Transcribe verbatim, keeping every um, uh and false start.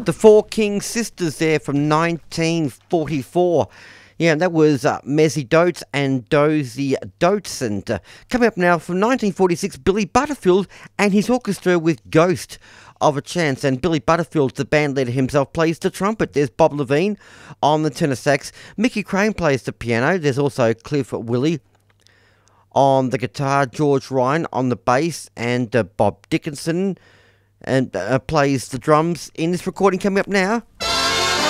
The Four Kings Sisters there from nineteen forty-four. Yeah, that was uh, Mezzy Dotes and Dozy Dotes. And uh, coming up now from nineteen forty-six, Billy Butterfield and his orchestra with Ghost of a Chance. And Billy Butterfield, the band leader himself, plays the trumpet. There's Bob Levine on the tenor sax. Mickey Crane plays the piano. There's also Cliff Willie on the guitar, George Ryan on the bass, and uh, Bob Dickinson and uh, plays the drums in this recording coming up now